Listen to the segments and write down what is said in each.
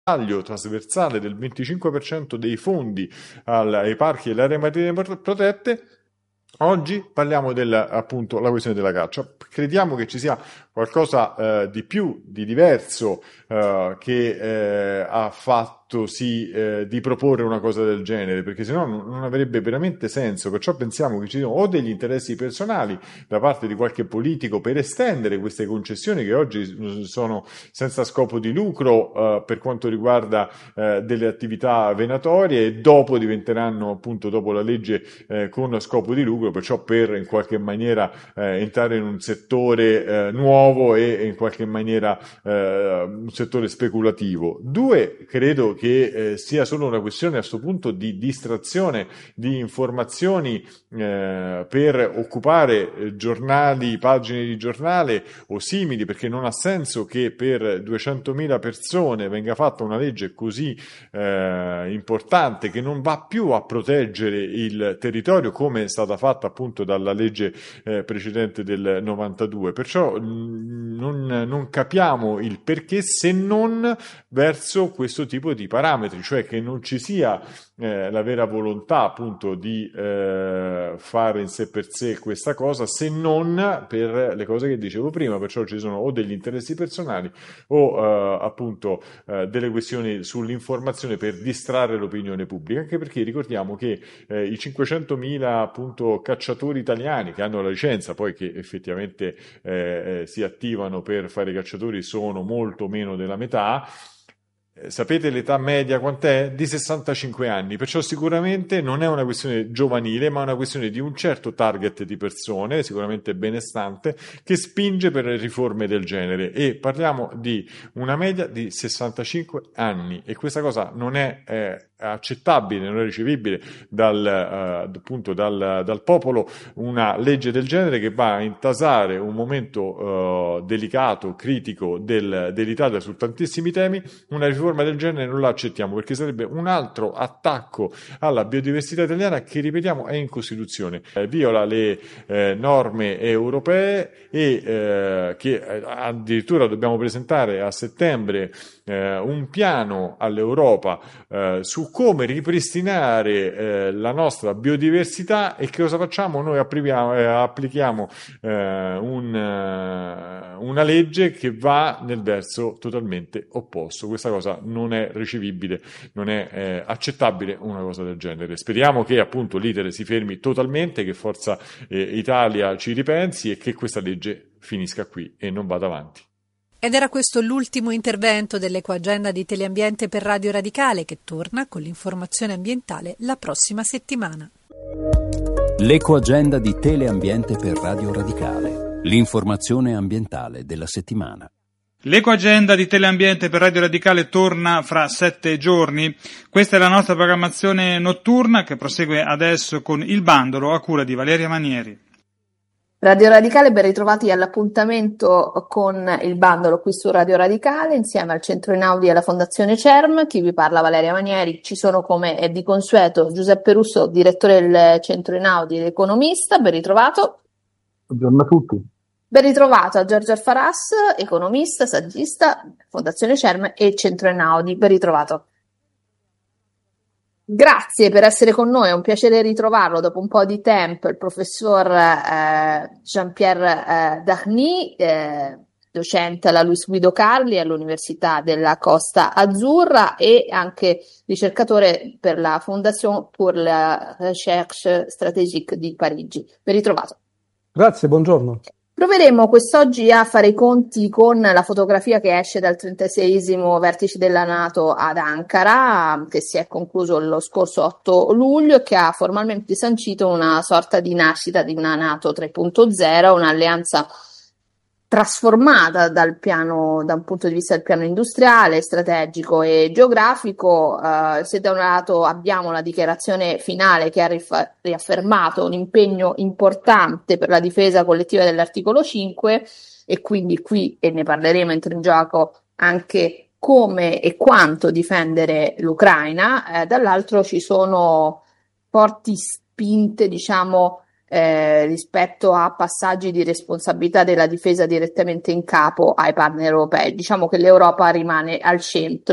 taglio trasversale del 25% dei fondi ai parchi e alle aree marine protette. Oggi parliamo appunto la questione della caccia. Crediamo che ci sia qualcosa di più, di diverso, che ha fatto sì di proporre una cosa del genere, perché sennò non avrebbe veramente senso. Perciò pensiamo che ci siano o degli interessi personali da parte di qualche politico per estendere queste concessioni che oggi sono senza scopo di lucro per quanto riguarda delle attività venatorie, e dopo diventeranno appunto, dopo la legge, con scopo di lucro, perciò per in qualche maniera entrare in un settore nuovo e in qualche maniera un settore speculativo. Due, credo che sia solo una questione a questo punto di distrazione di informazioni per occupare giornali, pagine di giornale o simili, perché non ha senso che per 200.000 persone venga fatta una legge così importante, che non va più a proteggere il territorio come è stata fatta appunto dalla legge precedente del 92. Perciò non capiamo il perché, se non verso questo tipo di parametri, cioè che non ci sia la vera volontà appunto di fare in sé per sé questa cosa, se non per le cose che dicevo prima. Perciò ci sono o degli interessi personali o appunto delle questioni sull'informazione per distrarre l'opinione pubblica, anche perché ricordiamo che i 500.000 appunto cacciatori italiani che hanno la licenza, poi che effettivamente si attivano per fare i cacciatori, sono molto meno della metà. Sapete l'età media quant'è? Di 65 anni, perciò sicuramente non è una questione giovanile, ma una questione di un certo target di persone, sicuramente benestante, che spinge per riforme del genere, e parliamo di una media di 65 anni, e questa cosa non è accettabile, non è ricevibile appunto dal popolo, una legge del genere che va a intasare un momento delicato, critico dell'Italia su tantissimi temi. Una riforma del genere non la accettiamo, perché sarebbe un altro attacco alla biodiversità italiana che, ripetiamo, è in Costituzione, viola le norme europee, e che addirittura dobbiamo presentare a settembre un piano all'Europa su come ripristinare la nostra biodiversità. E che cosa facciamo? Noi applichiamo una legge che va nel verso totalmente opposto. Questa cosa non è ricevibile, non è accettabile una cosa del genere. Speriamo che appunto l'iter si fermi totalmente, che Forza Italia ci ripensi e che questa legge finisca qui e non vada avanti. Ed era questo l'ultimo intervento dell'Ecoagenda di Teleambiente per Radio Radicale, che torna con l'informazione ambientale la prossima settimana. L'Ecoagenda di Teleambiente per Radio Radicale, l'informazione ambientale della settimana. L'Ecoagenda di Teleambiente per Radio Radicale torna fra 7 giorni. Questa è la nostra programmazione notturna, che prosegue adesso con Il Bandolo, a cura di Valeria Manieri. Radio Radicale, ben ritrovati all'appuntamento con Il Bandolo qui su Radio Radicale, insieme al Centro Einaudi e alla Fondazione CERM. Chi vi parla, Valeria Manieri. Ci sono, come è di consueto, Giuseppe Russo, direttore del Centro Einaudi ed economista. Ben ritrovato. Buongiorno a tutti. Ben ritrovato a Giorgio Alfaras, economista, saggista, Fondazione CERM e Centro Einaudi. Ben ritrovato. Grazie per essere con noi, è un piacere ritrovarlo dopo un po' di tempo, il professor Jean-Pierre Dagny, docente alla Luis Guido Carli all'Università della Costa Azzurra e anche ricercatore per la Fondation pour la Recherche Stratégique di Parigi. Ben ritrovato. Grazie, buongiorno. Proveremo quest'oggi a fare i conti con la fotografia che esce dal 36esimo vertice della NATO ad Ankara, che si è concluso lo scorso 8 luglio e che ha formalmente sancito una sorta di nascita di una NATO 3.0, un'alleanza trasformata da un punto di vista del piano industriale, strategico e geografico. Se da un lato abbiamo la dichiarazione finale che ha riaffermato un impegno importante per la difesa collettiva dell'articolo 5, e quindi qui, e ne parleremo, entra in gioco anche come e quanto difendere l'Ucraina, dall'altro ci sono forti spinte, rispetto a passaggi di responsabilità della difesa direttamente in capo ai partner europei. Diciamo che l'Europa rimane al centro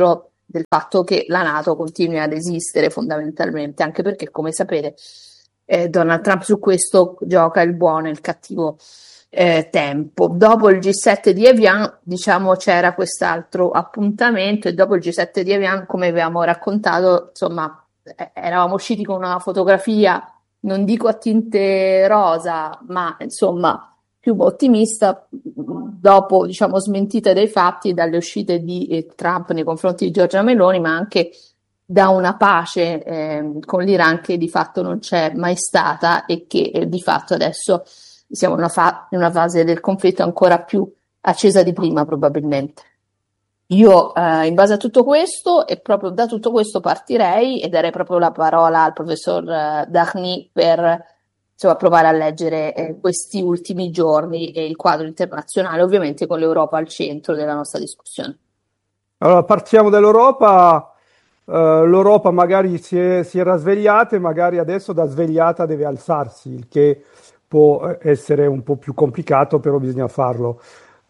del fatto che la NATO continui ad esistere fondamentalmente, anche perché, come sapete, Donald Trump su questo gioca il buono e il cattivo tempo. Dopo il G7 di Evian, diciamo, c'era quest'altro appuntamento, e dopo il G7 di Evian, come abbiamo raccontato, insomma, eravamo usciti con una fotografia, non dico a tinte rosa, ma insomma più ottimista, dopo, diciamo, smentite dei fatti dalle uscite di Trump nei confronti di Giorgia Meloni, ma anche da una pace con l'Iran che di fatto non c'è mai stata, e che di fatto adesso siamo in una fase del conflitto ancora più accesa di prima, probabilmente. Io, in base a tutto questo, e proprio da tutto questo partirei e darei proprio la parola al professor Dagny per, insomma, provare a leggere questi ultimi giorni e il quadro internazionale, ovviamente con l'Europa al centro della nostra discussione. Allora, partiamo dall'Europa. L'Europa magari si era svegliata e magari adesso da svegliata deve alzarsi, il che può essere un po' più complicato, però bisogna farlo.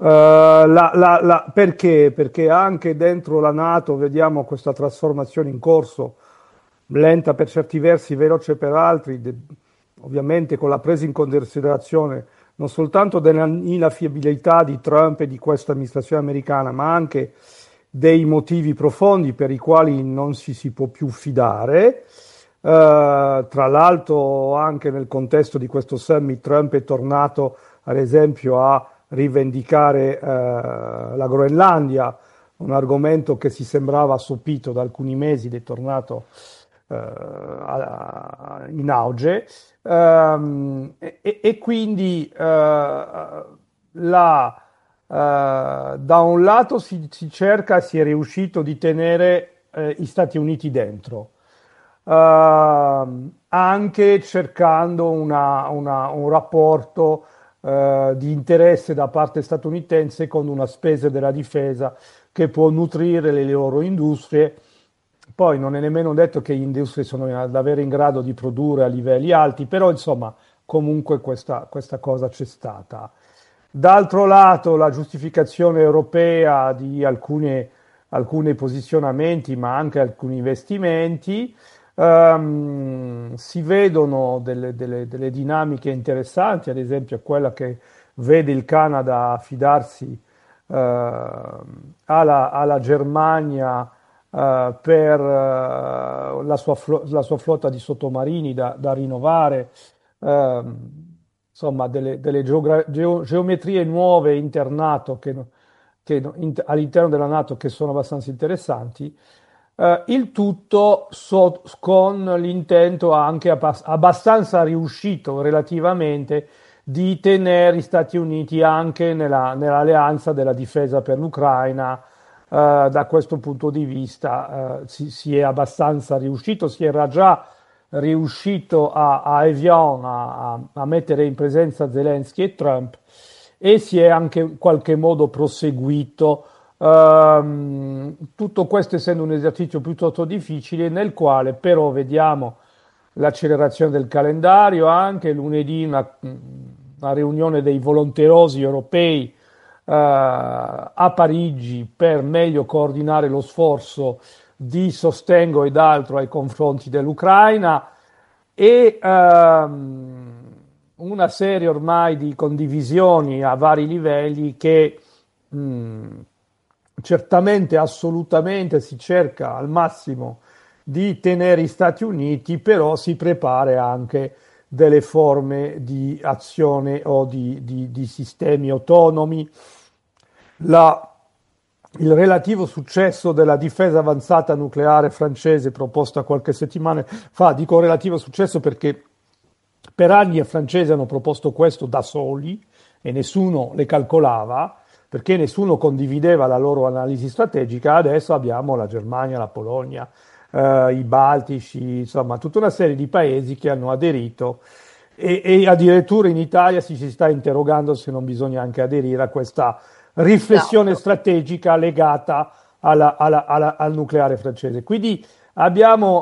Perché? Perché anche dentro la NATO vediamo questa trasformazione in corso, lenta per certi versi, veloce per altri, ovviamente con la presa in considerazione non soltanto dell'inaffidabilità di Trump e di questa amministrazione americana, ma anche dei motivi profondi per i quali non si può più fidare. Tra l'altro, anche nel contesto di questo summit, Trump è tornato, ad esempio, a rivendicare la Groenlandia, un argomento che si sembrava assopito da alcuni mesi ed è tornato in auge. E quindi da un lato si cerca, si è riuscito di tenere gli Stati Uniti dentro, anche cercando un rapporto di interesse da parte statunitense con una spesa della difesa che può nutrire le loro industrie. Poi non è nemmeno detto che le industrie sono davvero in grado di produrre a livelli alti, però insomma comunque questa cosa c'è stata. D'altro lato, la giustificazione europea di alcuni posizionamenti, ma anche alcuni investimenti, si vedono delle dinamiche interessanti, ad esempio quella che vede il Canada affidarsi alla Germania per la sua flotta di sottomarini da rinnovare. Insomma, delle geometrie nuove internato all'interno della NATO che sono abbastanza interessanti. Il tutto con l'intento anche abbastanza riuscito relativamente di tenere gli Stati Uniti anche nell'alleanza della difesa per l'Ucraina. Da questo punto di vista si è abbastanza riuscito, si era già riuscito a Evian a mettere in presenza Zelensky e Trump, e si è anche in qualche modo proseguito, tutto questo essendo un esercizio piuttosto difficile, nel quale però vediamo l'accelerazione del calendario. Anche lunedì una riunione dei volenterosi europei a Parigi per meglio coordinare lo sforzo di sostegno ed altro ai confronti dell'Ucraina, e una serie ormai di condivisioni a vari livelli che certamente, assolutamente si cerca al massimo di tenere gli Stati Uniti, però si prepara anche delle forme di azione o di sistemi autonomi. Il relativo successo della difesa avanzata nucleare francese proposta qualche settimana fa, dico relativo successo perché per anni i francesi hanno proposto questo da soli e nessuno le calcolava, perché nessuno condivideva la loro analisi strategica. Adesso abbiamo la Germania, la Polonia, i Baltici, insomma tutta una serie di paesi che hanno aderito, e addirittura in Italia si sta interrogando se non bisogna anche aderire a questa riflessione strategica legata al nucleare francese. Quindi abbiamo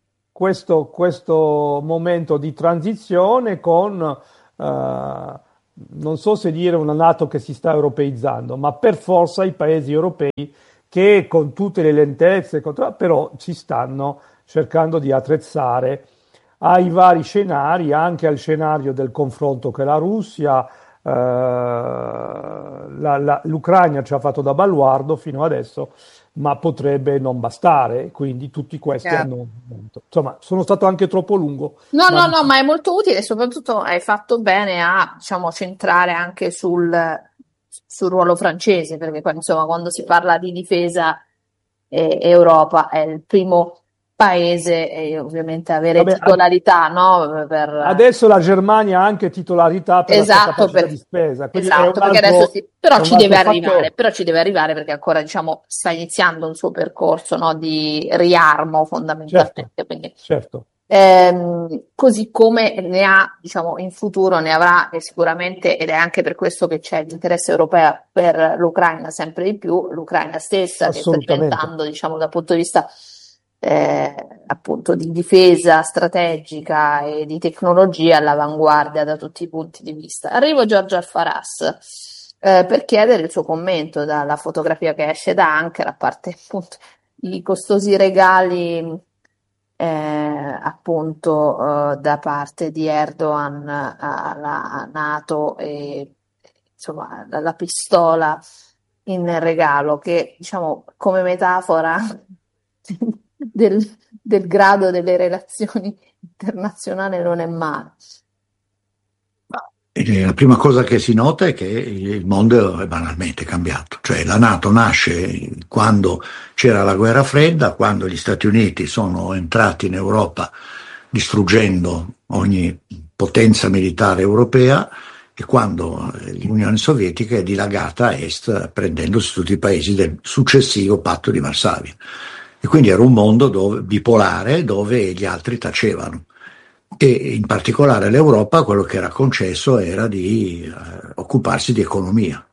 questo momento di transizione con non so se dire una NATO che si sta europeizzando, ma per forza i paesi europei che con tutte le lentezze, però ci stanno cercando di attrezzare ai vari scenari, anche al scenario del confronto che la Russia, l'Ucraina ci ha fatto da baluardo fino adesso, ma potrebbe non bastare, quindi tutti questi hanno un momento. Insomma, sono stato anche troppo lungo. No, ma è molto utile, e soprattutto hai fatto bene a, diciamo, centrare anche sul ruolo francese, perché poi, insomma, quando si parla di difesa, Europa è il primo paese, e ovviamente avere titolarità, no? Adesso la Germania ha anche titolarità per la sua capacità di spesa. Esatto, perché adesso però ci deve arrivare, perché ancora, diciamo, sta iniziando un suo percorso, no, di riarmo fondamentalmente. Certo. Così come ne ha, diciamo, in futuro ne avrà sicuramente, ed è anche per questo che c'è l'interesse europeo per l'Ucraina sempre di più, l'Ucraina stessa che sta diventando, diciamo, dal punto di vista appunto di difesa strategica e di tecnologia all'avanguardia da tutti i punti di vista. Arrivo Giorgio Alfaras per chiedere il suo commento dalla fotografia che esce da Ankara, a parte appunto i costosi regali appunto da parte di Erdogan alla NATO, e insomma la pistola in regalo, che, diciamo, come metafora del grado delle relazioni internazionali non è male. La prima cosa che si nota è che il mondo è banalmente cambiato, cioè la NATO nasce quando c'era la guerra fredda, quando gli Stati Uniti sono entrati in Europa distruggendo ogni potenza militare europea, e quando l'Unione Sovietica è dilagata a est, prendendosi tutti i paesi del successivo patto di Varsavia. E quindi era un mondo bipolare, dove gli altri tacevano. E in particolare l'Europa, quello che era concesso era di occuparsi di economia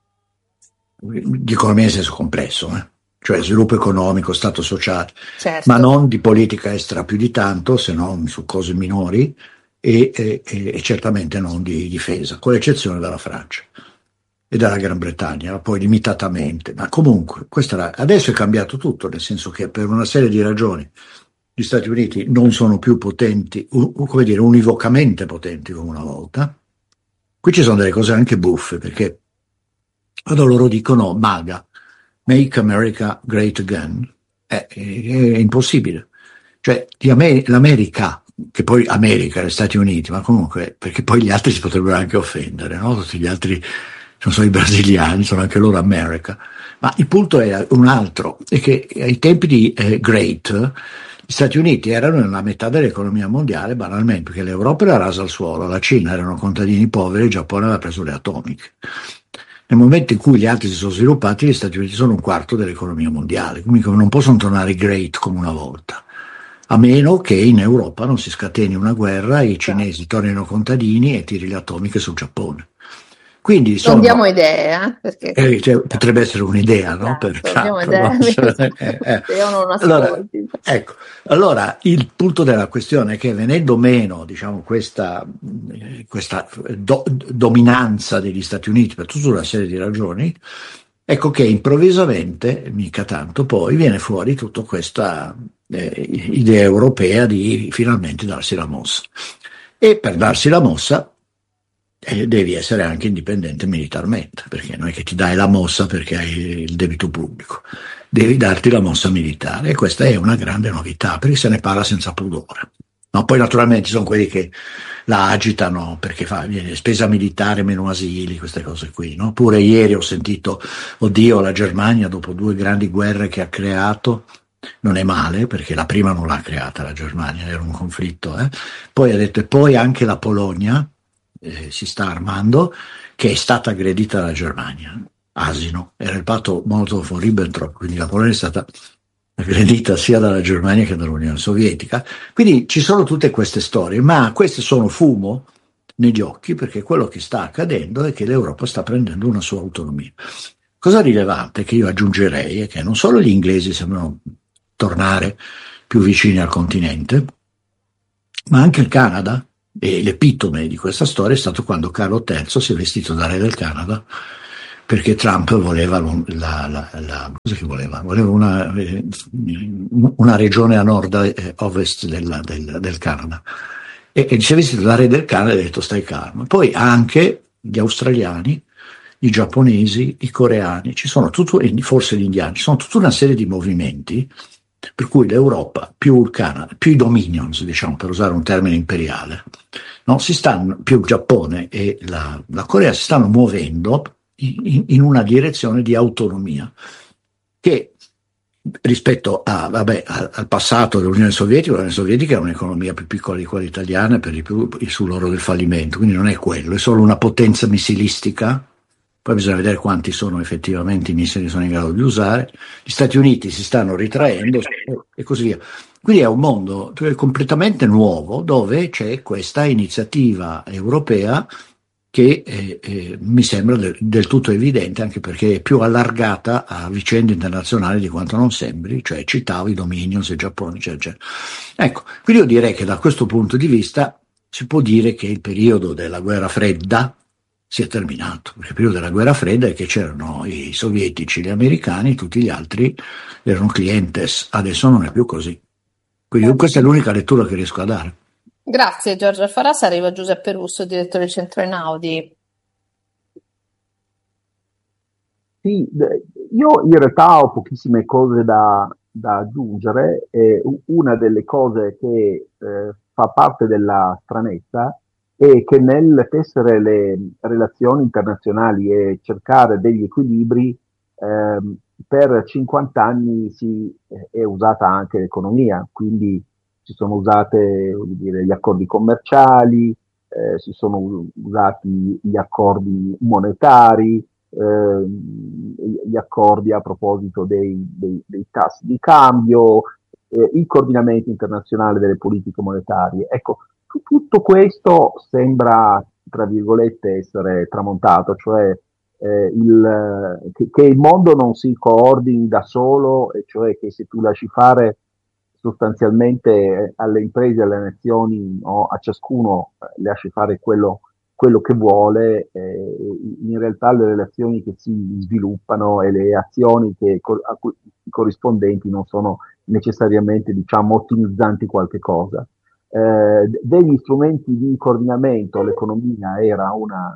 in senso complesso, cioè sviluppo economico, stato sociale, certo, ma non di politica estera più di tanto, se non su cose minori, e certamente non di difesa, con l'eccezione della Francia e della Gran Bretagna, poi limitatamente, ma comunque adesso è cambiato tutto, nel senso che per una serie di ragioni gli Stati Uniti non sono più potenti, come dire, univocamente potenti come una volta. Qui ci sono delle cose anche buffe, perché quando loro dicono MAGA, Make America Great Again, è impossibibile. Cioè l'America, che poi America, gli Stati Uniti, ma comunque, perché poi gli altri si potrebbero anche offendere, no? Tutti gli altri non sono i brasiliani, sono anche loro America. Ma il punto è un altro, è che ai tempi di Great, gli Stati Uniti erano nella metà dell'economia mondiale, banalmente, perché l'Europa era rasa al suolo, la Cina erano contadini poveri, il Giappone aveva preso le atomiche. Nel momento in cui gli altri si sono sviluppati, gli Stati Uniti sono un quarto dell'economia mondiale, quindi non possono tornare Great come una volta, a meno che in Europa non si scateni una guerra e i cinesi tornino contadini e tiri le atomiche sul Giappone. Quindi non diamo idee, perché potrebbe essere un'idea, no? Per diamo idee. Io non ascolti. Allora il punto della questione è che, venendo meno, diciamo, questa dominanza degli Stati Uniti per tutta una serie di ragioni, ecco che improvvisamente, mica tanto poi, viene fuori tutta questa idea europea di finalmente darsi la mossa. E per darsi la mossa devi essere anche indipendente militarmente, perché non è che ti dai la mossa perché hai il debito pubblico, devi darti la mossa militare, e questa è una grande novità, perché se ne parla senza pudore. No, poi naturalmente ci sono quelli che la agitano perché viene spesa militare, meno asili, queste cose qui, no? Pure ieri ho sentito, oddio, la Germania dopo 2 grandi guerre che ha creato, non è male, perché la prima non l'ha creata la Germania, era un conflitto, Poi ha detto, e poi anche la Polonia si sta armando, che è stata aggredita dalla Germania. Asino, era il patto Molotov-Ribbentrop, quindi la Polonia è stata aggredita sia dalla Germania che dall'Unione Sovietica. Quindi ci sono tutte queste storie, ma queste sono fumo negli occhi, perché quello che sta accadendo è che l'Europa sta prendendo una sua autonomia. Cosa rilevante che io aggiungerei è che non solo gli inglesi sembrano tornare più vicini al continente, ma anche il Canada E l'epitome di questa storia è stato quando Carlo III si è vestito da re del Canada, perché Trump voleva cosa che voleva? Voleva una regione a nord-ovest del Canada. E si è vestito da re del Canada e ha detto stai calmo. Poi anche gli australiani, i giapponesi, i coreani, forse gli indiani, ci sono tutta una serie di movimenti per cui l'Europa più il Canada, più i dominions, diciamo, per usare un termine imperiale, no? Più il Giappone e la Corea si stanno muovendo in una direzione di autonomia che rispetto al passato dell'Unione Sovietica, l'Unione Sovietica è un'economia più piccola di quella italiana, per di più sull'orlo del fallimento, quindi non è quello, è solo una potenza missilistica. Poi bisogna vedere quanti sono effettivamente i missili che sono in grado di usare. Gli Stati Uniti si stanno ritraendo e così via. Quindi è un mondo completamente nuovo dove c'è questa iniziativa europea che mi sembra del tutto evidente, anche perché è più allargata a vicende internazionali di quanto non sembri, cioè citavo i Dominions, il Giappone, eccetera. Ecco, quindi io direi che da questo punto di vista si può dire che il periodo della guerra fredda sia terminato, perché il periodo della guerra fredda è che c'erano i sovietici, gli americani, tutti gli altri erano clientes, adesso non è più così. Quindi questa è l'unica lettura che riesco a dare. Grazie Giorgio Alfaras, arriva Giuseppe Russo, direttore del Centro Einaudi. Sì, io in realtà ho pochissime cose da aggiungere. Una delle cose che fa parte della stranezza è che nel tessere le relazioni internazionali e cercare degli equilibri, per 50 anni è usata anche l'economia, quindi si sono usate, voglio dire, gli accordi commerciali, si sono usati gli accordi monetari, gli accordi a proposito dei tassi di cambio, il coordinamento internazionale delle politiche monetarie. Ecco, tutto questo sembra, tra virgolette, essere tramontato, cioè che il mondo non si coordini da solo, e cioè che se tu lasci fare sostanzialmente alle imprese, alle nazioni, no, a ciascuno lasci fare quello che vuole, in realtà le relazioni che si sviluppano e le azioni corrispondenti non sono necessariamente, diciamo, ottimizzanti qualche cosa. Degli strumenti di coordinamento, l'economia era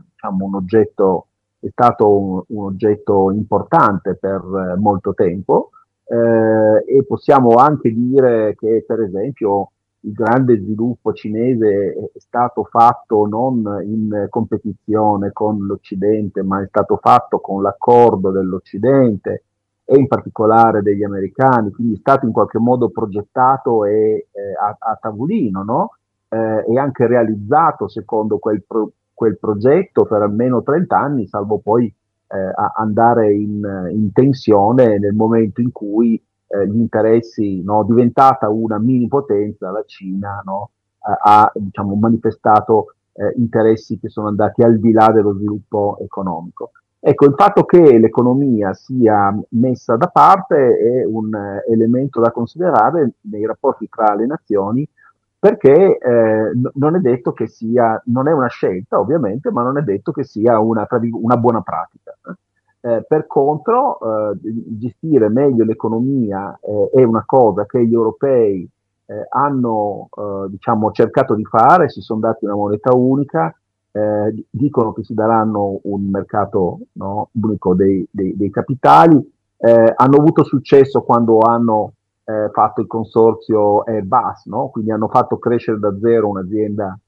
è stato un oggetto importante per molto tempo, e possiamo anche dire che, per esempio, il grande sviluppo cinese è stato fatto non in competizione con l'Occidente, ma è stato fatto con l'accordo dell'Occidente e in particolare degli americani, quindi è stato in qualche modo progettato a tavolino, no? E anche realizzato secondo quel progetto per almeno 30 anni, salvo poi andare in tensione nel momento in cui gli interessi, no, diventata una mini potenza, la Cina, no, ha diciamo, manifestato interessi che sono andati al di là dello sviluppo economico. Ecco, il fatto che l'economia sia messa da parte è un elemento da considerare nei rapporti tra le nazioni, perché non è detto che non è una scelta ovviamente, ma non è detto che sia una buona pratica. Per contro, gestire meglio l'economia è una cosa che gli europei hanno diciamo, cercato di fare, si sono dati una moneta unica, dicono che si daranno un mercato, no, unico dei capitali, hanno avuto successo quando hanno fatto il consorzio Airbus, no? Quindi hanno fatto crescere da zero un'azienda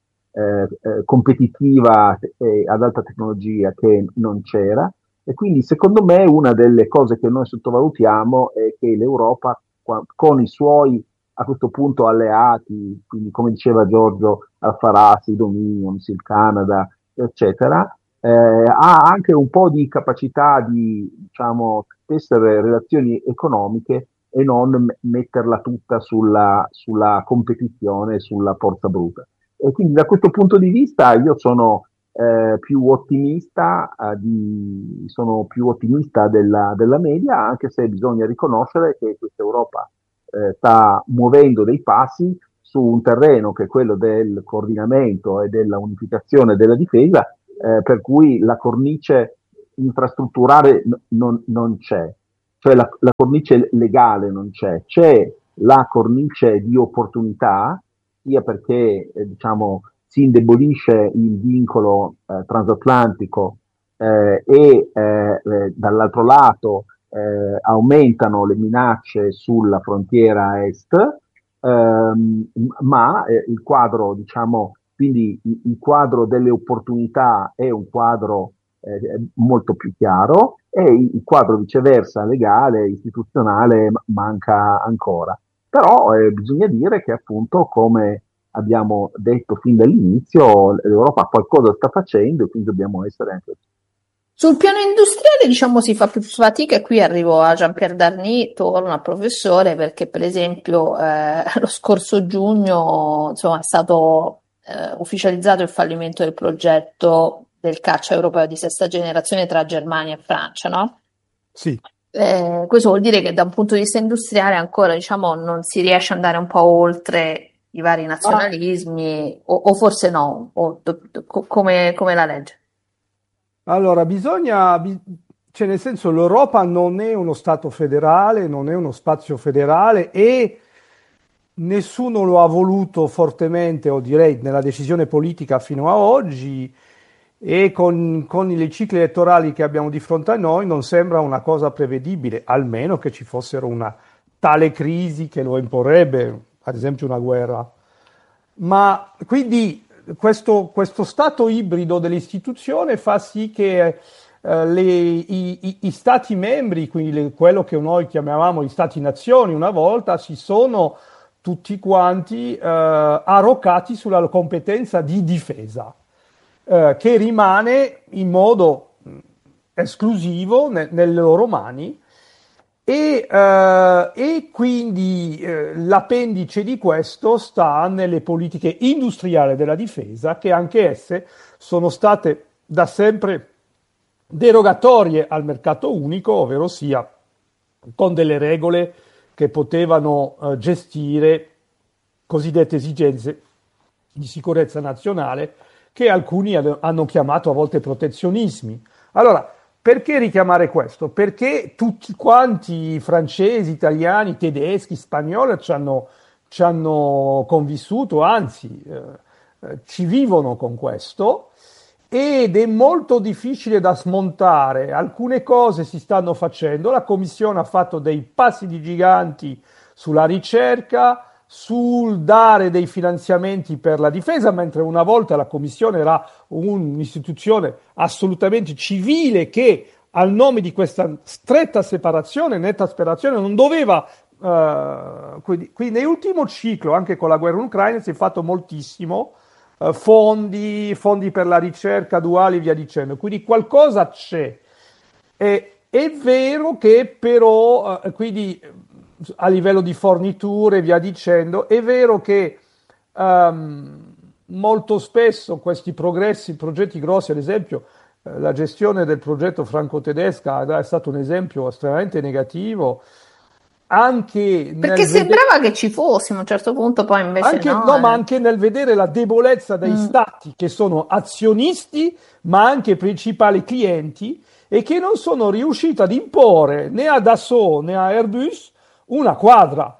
competitiva e ad alta tecnologia che non c'era, e quindi secondo me una delle cose che noi sottovalutiamo è che l'Europa con i suoi a questo punto alleati, quindi come diceva Giorgio Alfaras, i Dominions, il Canada, eccetera, ha anche un po' di capacità di, diciamo, tessere relazioni economiche e non metterla tutta sulla competizione, sulla forza bruta. E quindi da questo punto di vista io sono più ottimista della media, anche se bisogna riconoscere che questa Europa sta muovendo dei passi, su un terreno che è quello del coordinamento e della unificazione della difesa, per cui la cornice infrastrutturale non c'è, cioè la cornice legale non c'è la cornice di opportunità, sia perché diciamo si indebolisce il vincolo transatlantico e dall'altro lato aumentano le minacce sulla frontiera est, ma il quadro, diciamo, quindi il quadro delle opportunità è un quadro molto più chiaro, e il quadro viceversa legale, istituzionale manca ancora. Però bisogna dire che appunto, come abbiamo detto fin dall'inizio, l'Europa qualcosa sta facendo e quindi dobbiamo essere anche. Sul piano industriale, diciamo, si fa più fatica, e qui arrivo a Jean-Pierre Darny, torno al professore, perché per esempio lo scorso giugno, insomma, è stato ufficializzato il fallimento del progetto del caccia europeo di sesta generazione tra Germania e Francia, no? Sì. Questo vuol dire che da un punto di vista industriale ancora, diciamo, non si riesce ad andare un po' oltre i vari nazionalismi, o forse no, come la legge? Allora, cioè nel senso, l'Europa non è uno Stato federale, non è uno spazio federale, e nessuno lo ha voluto fortemente, o direi nella decisione politica fino a oggi, e con i cicli elettorali che abbiamo di fronte a noi non sembra una cosa prevedibile, almeno che ci fossero una tale crisi che lo imporrebbe, ad esempio una guerra. Ma quindi questo stato ibrido dell'istituzione fa sì che i stati membri, quindi quello che noi chiamavamo gli stati nazioni una volta, si sono tutti quanti arroccati sulla competenza di difesa, che rimane in modo esclusivo nelle loro mani. E quindi l'appendice di questo sta nelle politiche industriali della difesa, che anche esse sono state da sempre derogatorie al mercato unico, ovvero sia con delle regole che potevano gestire cosiddette esigenze di sicurezza nazionale, che alcuni hanno chiamato a volte protezionismi. Allora, perché richiamare questo? Perché tutti quanti, francesi, italiani, tedeschi, spagnoli, ci hanno convissuto, anzi ci vivono con questo, ed è molto difficile da smontare. Alcune cose si stanno facendo, la Commissione ha fatto dei passi di giganti sulla ricerca, sul dare dei finanziamenti per la difesa, mentre una volta la Commissione era un'istituzione assolutamente civile che, al nome di questa stretta separazione, netta separazione, non doveva. Quindi nell'ultimo ciclo, anche con la guerra in Ucraina, si è fatto moltissimo, fondi per la ricerca duale e via dicendo. Quindi qualcosa c'è. È vero che però, quindi a livello di forniture e via dicendo, è vero che molto spesso questi progetti grossi, ad esempio la gestione del progetto franco-tedesca è stato un esempio estremamente negativo, anche perché sembrava che ci fossimo a un certo punto, poi invece ma anche nel vedere la debolezza dei stati che sono azionisti ma anche principali clienti, e che non sono riusciti ad imporre né a Dassault né a Airbus una quadra,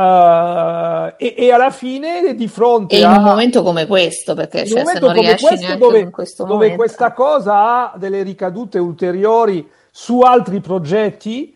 e alla fine di fronte in un momento come questo, perché se non riesci neanche in questo momento, dove questa cosa ha delle ricadute ulteriori su altri progetti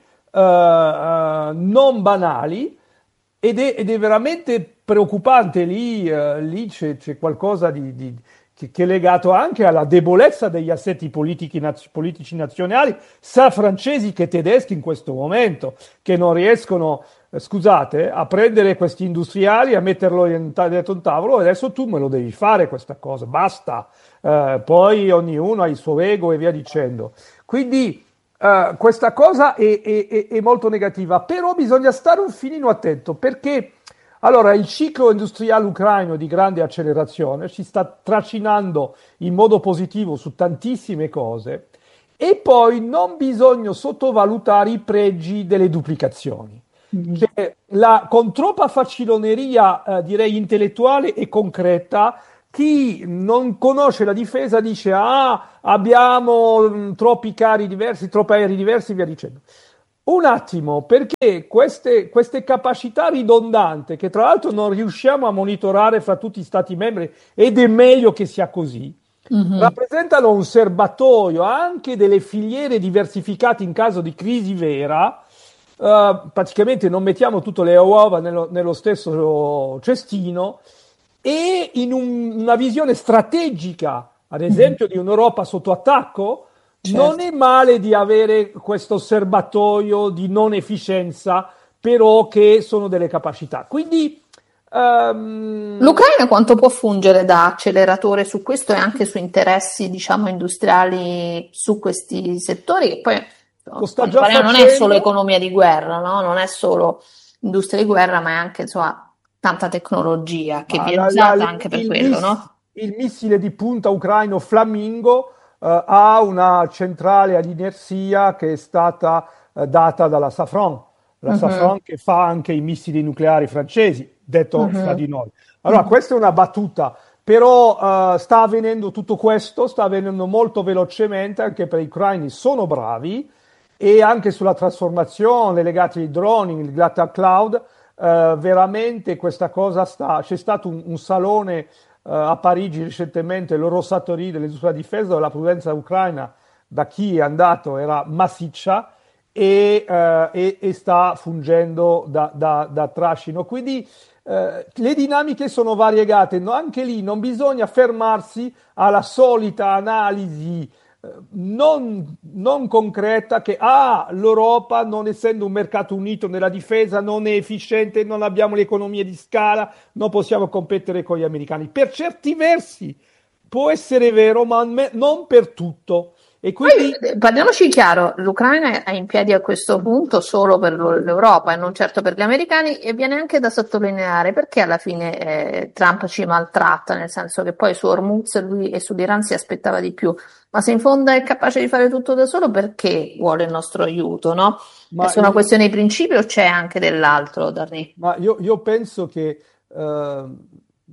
non banali, ed è veramente preoccupante. Lì c'è qualcosa che è legato anche alla debolezza degli assetti politici nazionali, sia francesi che tedeschi in questo momento, che non riescono, scusate, a prendere questi industriali, a metterlo dentro un tavolo, e adesso tu me lo devi fare questa cosa, basta, poi ognuno ha il suo ego e via dicendo. Quindi questa cosa è molto negativa, però bisogna stare un filino attento, perché allora il ciclo industriale ucraino di grande accelerazione si sta trascinando in modo positivo su tantissime cose, e poi non bisogna sottovalutare i pregi delle duplicazioni. Cioè, con troppa faciloneria, direi intellettuale e concreta, chi non conosce la difesa dice: ah, abbiamo troppi carri diversi, troppi aerei diversi, via dicendo. Un attimo, perché queste capacità ridondanti, che tra l'altro non riusciamo a monitorare fra tutti gli stati membri, ed è meglio che sia così, rappresentano un serbatoio anche delle filiere diversificate in caso di crisi vera. Praticamente non mettiamo tutte le uova nello stesso cestino, e in una visione strategica, ad esempio, di un'Europa sotto attacco. Certo. Non è male di avere questo serbatoio di non efficienza, però che sono delle capacità. Quindi l'Ucraina quanto può fungere da acceleratore su questo e anche su interessi, diciamo, industriali su questi settori, che poi lo sta già non è facendo. solo economia di guerra, no? Non è solo industria di guerra, ma è anche, insomma, tanta tecnologia che viene usata anche per quello, no? Il missile di punta ucraino Flamingo ha una centrale ad inerzia che è stata data dalla Safran, la Safran che fa anche i missili nucleari francesi, detto fra di noi. Allora, questa è una battuta, però sta avvenendo tutto questo, sta avvenendo molto velocemente, anche per gli ucraini sono bravi, e anche sulla trasformazione legata ai droni, legata al cloud, veramente questa cosa c'è stato un salone a Parigi recentemente, l'Eurosatory dell'industria della difesa, dove la prudenza ucraina, da chi è andato, era massiccia, e sta fungendo da trascino. Quindi le dinamiche sono variegate, no? Anche lì non bisogna fermarsi alla solita analisi non concreta che l'Europa, non essendo un mercato unito nella difesa, non è efficiente, non abbiamo le economie di scala, non possiamo competere con gli americani. Per certi versi può essere vero, ma non per tutto. E quindi Poi, parliamoci chiaro, l'Ucraina è in piedi a questo punto solo per l'Europa e non certo per gli americani, e viene anche da sottolineare perché alla fine Trump ci maltratta, nel senso che poi su Hormuz lui e sull'Iran si aspettava di più, ma se in fondo è capace di fare tutto da solo, perché vuole il nostro aiuto, no? È solo una questione di principio o c'è anche dell'altro, Darry? Ma io penso che, non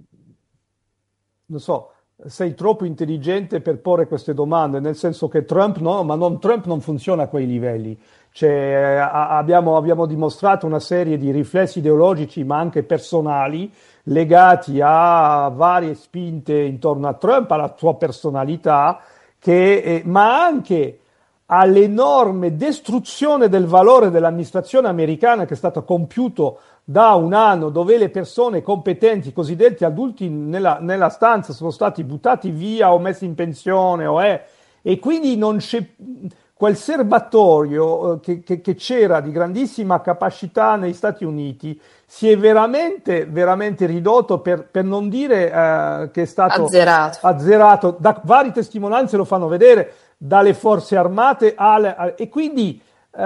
so, sei troppo intelligente per porre queste domande, nel senso che Trump non funziona a quei livelli. Cioè, abbiamo dimostrato una serie di riflessi ideologici, ma anche personali, legati a varie spinte intorno a Trump, alla sua personalità, ma anche all'enorme distruzione del valore dell'amministrazione americana che è stato compiuto da un anno, dove le persone competenti, i cosiddetti adulti nella stanza, sono stati buttati via o messi in pensione, e quindi non c'è quel serbatoio che c'era di grandissima capacità negli Stati Uniti, si è veramente, veramente ridotto, per non dire che è stato azzerato. Da varie testimonianze lo fanno vedere, dalle forze armate e quindi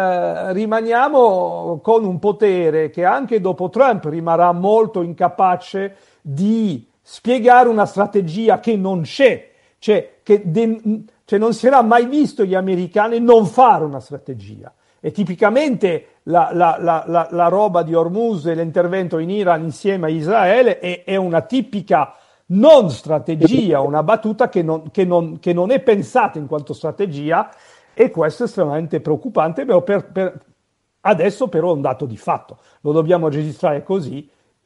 rimaniamo con un potere che anche dopo Trump rimarrà molto incapace di spiegare una strategia che non c'è, cioè non si era mai visto gli americani non fare una strategia. E tipicamente la roba di Hormuz e l'intervento in Iran insieme a Israele è una tipica non strategia, una battuta che non è pensata in quanto strategia, e questo è estremamente preoccupante, però adesso però è un dato di fatto, lo dobbiamo registrare così,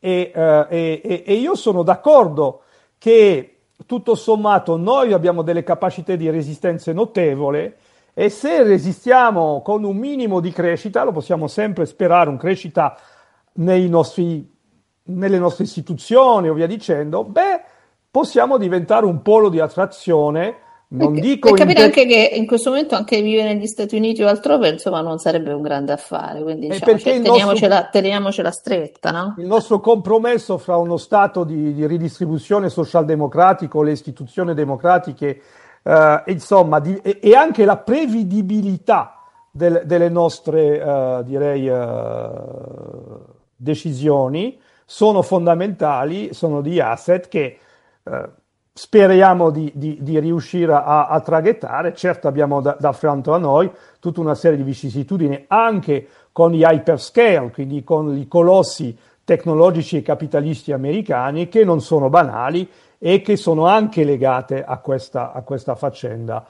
e io sono d'accordo che tutto sommato noi abbiamo delle capacità di resistenza notevole, e se resistiamo con un minimo di crescita, lo possiamo sempre sperare, una crescita nelle nostre istituzioni o via dicendo, possiamo diventare un polo di attrazione. Non dico e capire anche che in questo momento anche vivere negli Stati Uniti o altrove, insomma, non sarebbe un grande affare, quindi diciamo, teniamocela stretta, no? Il nostro compromesso fra uno stato di ridistribuzione socialdemocratico, le istituzioni democratiche, insomma, e anche la prevedibilità delle nostre, decisioni sono fondamentali, sono di asset che speriamo di riuscire a traghettare. Certo, abbiamo da fronte a noi tutta una serie di vicissitudini, anche con gli hyperscale, quindi con i colossi tecnologici e capitalisti americani, che non sono banali e che sono anche legate a questa faccenda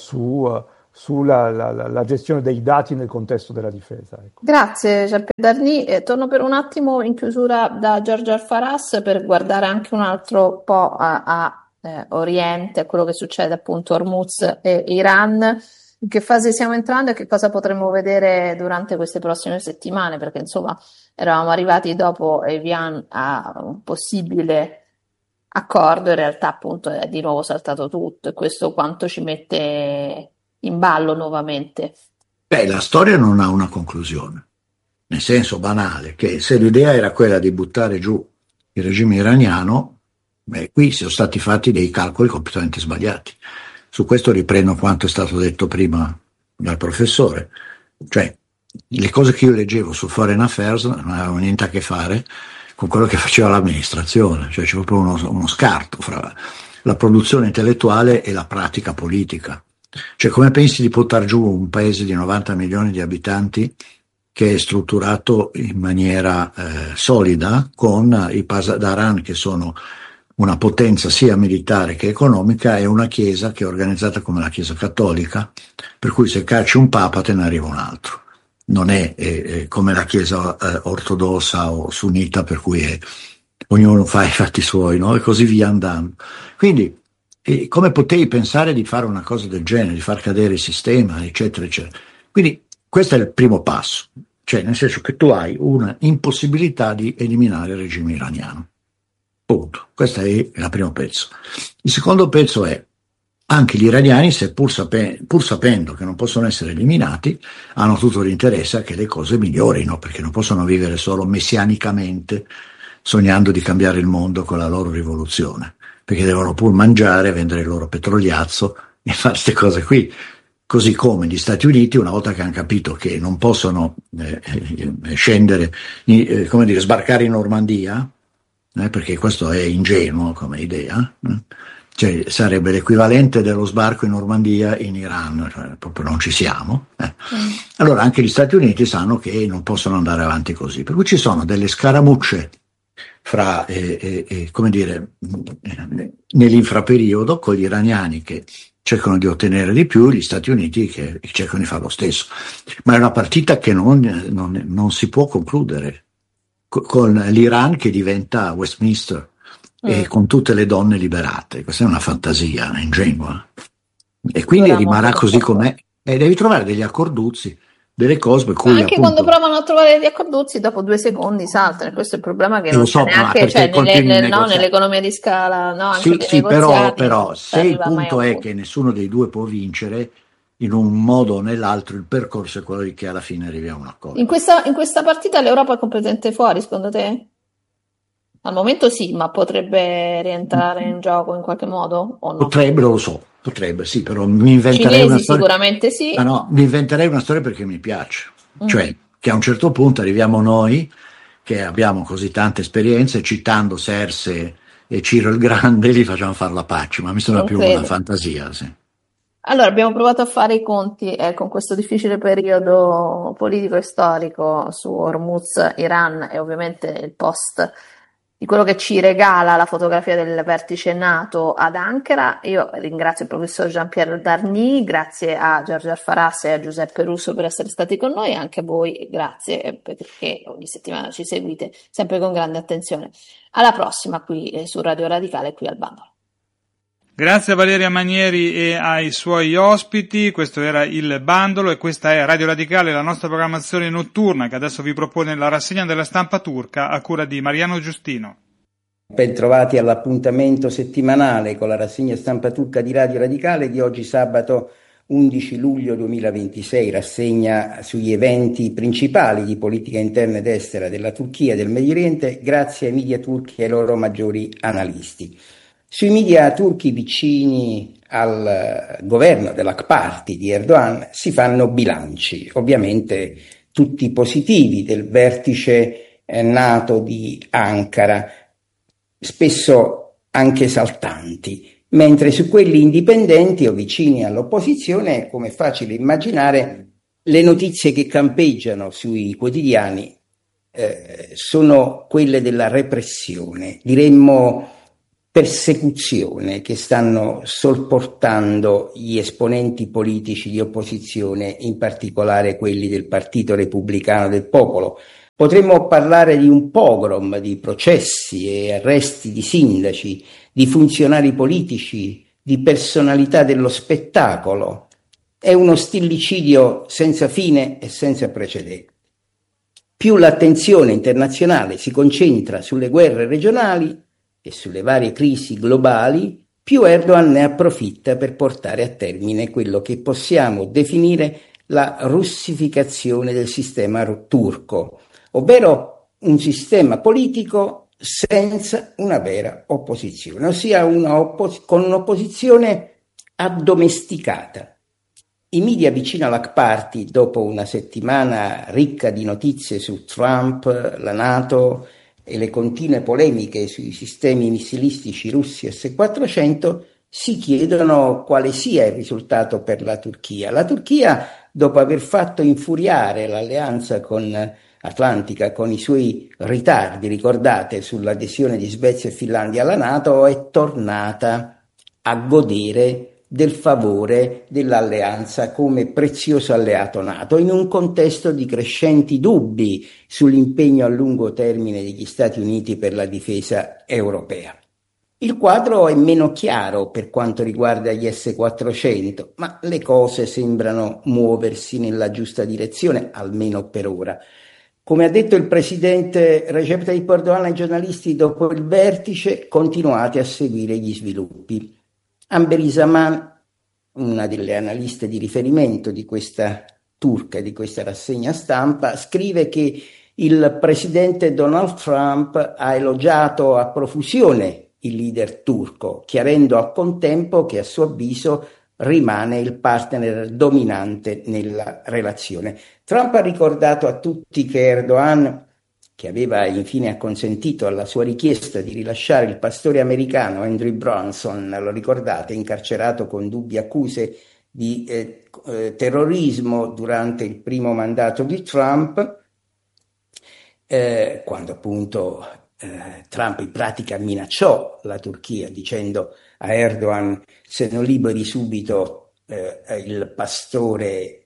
sulla gestione dei dati nel contesto della difesa. Ecco. Grazie Gianpiero Darnì. Torno per un attimo in chiusura da Giorgio Alfaras per guardare anche un altro po' a Oriente, a quello che succede appunto a Hormuz e Iran. In che fase stiamo entrando e che cosa potremo vedere durante queste prossime settimane? Perché insomma eravamo arrivati dopo Evian a un possibile accordo, in realtà appunto è di nuovo saltato tutto, e questo quanto ci mette in ballo nuovamente? La storia non ha una conclusione, nel senso banale che se l'idea era quella di buttare giù il regime iraniano, qui sono stati fatti dei calcoli completamente sbagliati. Su questo riprendo quanto è stato detto prima dal professore, cioè le cose che io leggevo su Foreign Affairs non avevano niente a che fare con quello che faceva l'amministrazione, cioè c'è proprio uno scarto fra la produzione intellettuale e la pratica politica. Cioè, come pensi di buttare giù un paese di 90 milioni di abitanti che è strutturato in maniera solida, con i Pasdaran che sono una potenza sia militare che economica, e una chiesa che è organizzata come la Chiesa cattolica, per cui se cacci un papa te ne arriva un altro. Non è come la Chiesa ortodossa o sunnita, per cui ognuno fa i fatti suoi, no? E così via andando. Quindi come potevi pensare di fare una cosa del genere, di far cadere il sistema, eccetera, eccetera. Quindi questo è il primo passo, cioè nel senso che tu hai una impossibilità di eliminare il regime iraniano. Punto. Questo è il primo pezzo. Il secondo pezzo è anche gli iraniani, pur sapendo che non possono essere eliminati, hanno tutto l'interesse a che le cose migliorino, perché non possono vivere solo messianicamente sognando di cambiare il mondo con la loro rivoluzione, perché devono pur mangiare, vendere il loro petrogliazzo e fare queste cose qui. Così come gli Stati Uniti, una volta che hanno capito che non possono scendere, sbarcare in Normandia, perché questo è ingenuo come idea, cioè sarebbe l'equivalente dello sbarco in Normandia in Iran, cioè proprio non ci siamo. Allora anche gli Stati Uniti sanno che non possono andare avanti così, per cui ci sono delle scaramucce fra, nell'infraperiodo, con gli iraniani che cercano di ottenere di più, gli Stati Uniti che cercano di fare lo stesso. Ma è una partita che non si può concludere con l'Iran che diventa Westminster e con tutte le donne liberate. Questa è una fantasia ingenua. E quindi rimarrà così com'è. E devi trovare degli accorduzzi, delle cose per cui anche quando provano a trovare gli accorduzzi, dopo 2 secondi saltano. Questo è il problema, che non c'è neanche, nell'economia di scala, no? Anche sì, però se il punto è che nessuno dei due può vincere, in un modo o nell'altro il percorso è quello di che alla fine arriviamo a un accordo. In questa partita l'Europa è completamente fuori, secondo te? Al momento sì, ma potrebbe rientrare in gioco in qualche modo o no? Potrebbe, lo so, potrebbe sì, però mi inventerei una storia. Sicuramente sì. No, mi inventerei una storia perché mi piace. Cioè che a un certo punto arriviamo noi che abbiamo così tante esperienze, citando Cersei e Ciro il Grande, li facciamo fare la pace, ma mi sembra più una fantasia, sì. Allora, abbiamo provato a fare i conti con questo difficile periodo politico e storico su Hormuz, Iran e ovviamente il post di quello che ci regala la fotografia del vertice NATO ad Ankara. Io ringrazio il professor Gianpiero Darnì, grazie a Giorgio Alfaras e a Giuseppe Russo per essere stati con noi, e anche a voi grazie perché ogni settimana ci seguite sempre con grande attenzione. Alla prossima qui su Radio Radicale, qui al Bandolo. Grazie a Valeria Manieri e ai suoi ospiti. Questo era il Bandolo e questa è Radio Radicale, la nostra programmazione notturna, che adesso vi propone la rassegna della stampa turca a cura di Mariano Giustino. Ben trovati all'appuntamento settimanale con la rassegna stampa turca di Radio Radicale di oggi sabato 11 luglio 2026, rassegna sugli eventi principali di politica interna ed estera della Turchia e del Medio Oriente grazie ai media turchi e ai loro maggiori analisti. Sui media turchi vicini al governo dell'AK Party di Erdogan si fanno bilanci, ovviamente tutti positivi, del vertice NATO di Ankara, spesso anche esaltanti, mentre su quelli indipendenti o vicini all'opposizione, come è facile immaginare, Le notizie che campeggiano sui quotidiani sono quelle della repressione, diremmo persecuzione, che stanno sopportando gli esponenti politici di opposizione, in particolare quelli del Partito Repubblicano del Popolo. Potremmo parlare di un pogrom di processi e arresti di sindaci, di funzionari politici, di personalità dello spettacolo. È uno stillicidio senza fine e senza precedenti. Più l'attenzione internazionale si concentra sulle guerre regionali e sulle varie crisi globali, più Erdogan ne approfitta per portare a termine quello che possiamo definire la russificazione del sistema turco, ovvero un sistema politico senza una vera opposizione, ossia con un'opposizione addomesticata. I media vicino all'Ak Party, dopo una settimana ricca di notizie su Trump, la NATO e le continue polemiche sui sistemi missilistici russi S-400, si chiedono quale sia il risultato per la Turchia. La Turchia, dopo aver fatto infuriare l'alleanza atlantica con i suoi ritardi, ricordate, sull'adesione di Svezia e Finlandia alla NATO, è tornata a godere del favore dell'alleanza come prezioso alleato NATO, in un contesto di crescenti dubbi sull'impegno a lungo termine degli Stati Uniti per la difesa europea. Il quadro è meno chiaro per quanto riguarda gli S-400, ma le cose sembrano muoversi nella giusta direzione, almeno per ora. Come ha detto il presidente Recep Tayyip Erdogan ai giornalisti dopo il vertice, continuate a seguire gli sviluppi. Amberi Zaman, una delle analiste di riferimento di questa turca, di questa rassegna stampa, scrive che il presidente Donald Trump ha elogiato a profusione il leader turco, chiarendo al contempo che a suo avviso rimane il partner dominante nella relazione. Trump ha ricordato a tutti che Erdogan, che aveva infine acconsentito alla sua richiesta di rilasciare il pastore americano Andrew Brunson, lo ricordate, incarcerato con dubbie accuse di terrorismo durante il primo mandato di Trump, quando appunto Trump in pratica minacciò la Turchia dicendo a Erdogan: se non liberi subito il pastore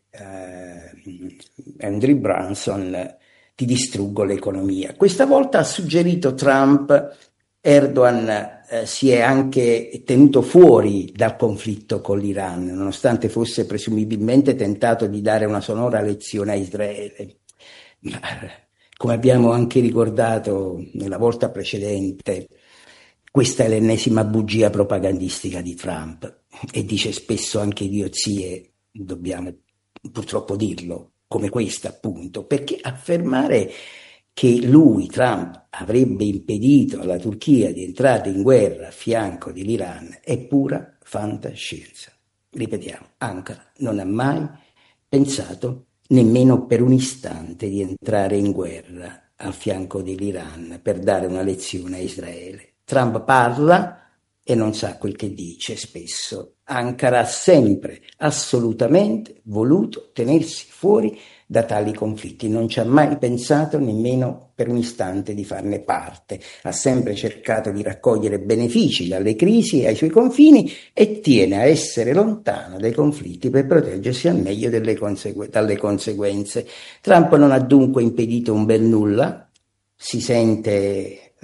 Andrew Brunson ti distruggo l'economia. Questa volta, ha suggerito Trump, Erdogan si è anche tenuto fuori dal conflitto con l'Iran, nonostante fosse presumibilmente tentato di dare una sonora lezione a Israele. Ma, come abbiamo anche ricordato nella volta precedente, questa è l'ennesima bugia propagandistica di Trump, e dice spesso anche idiozie, dobbiamo purtroppo dirlo, come questa appunto, perché affermare che lui, Trump, avrebbe impedito alla Turchia di entrare in guerra a fianco dell'Iran è pura fantascienza. Ripetiamo, Ankara non ha mai pensato nemmeno per un istante di entrare in guerra a fianco dell'Iran per dare una lezione a Israele. Trump parla e non sa quel che dice spesso. Ankara ha sempre assolutamente voluto tenersi fuori da tali conflitti, non ci ha mai pensato nemmeno per un istante di farne parte, ha sempre cercato di raccogliere benefici dalle crisi ai suoi confini e tiene a essere lontano dai conflitti per proteggersi al meglio dalle conseguenze. Trump non ha dunque impedito un bel nulla, si sente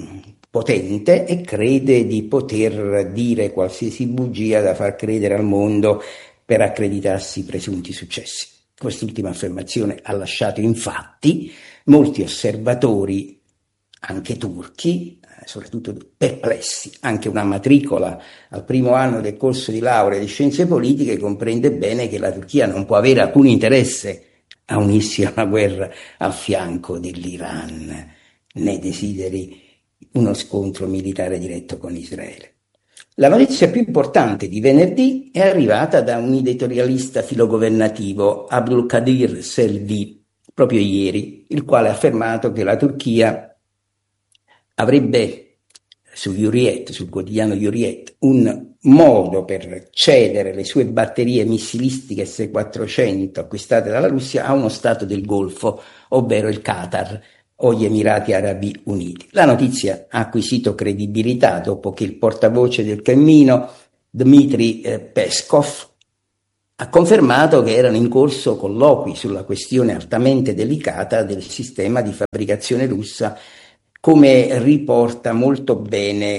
potente e crede di poter dire qualsiasi bugia da far credere al mondo per accreditarsi i presunti successi. Quest'ultima affermazione ha lasciato infatti molti osservatori, anche turchi, soprattutto perplessi. Anche una matricola al primo anno del corso di laurea di scienze politiche comprende bene che la Turchia non può avere alcun interesse a unirsi a una guerra a fianco dell'Iran, né desideri uno scontro militare diretto con Israele. La notizia più importante di venerdì è arrivata da un editorialista filogovernativo, Abdulkadir Selvi, proprio ieri, il quale ha affermato che la Turchia avrebbe su Hurriyet, sul quotidiano Hurriyet, un modo per cedere le sue batterie missilistiche S-400 acquistate dalla Russia a uno stato del Golfo, ovvero il Qatar o gli Emirati Arabi Uniti. La notizia ha acquisito credibilità dopo che il portavoce del Cremlino, Dmitry Peskov, ha confermato che erano in corso colloqui sulla questione altamente delicata del sistema di fabbricazione russa, come riporta molto bene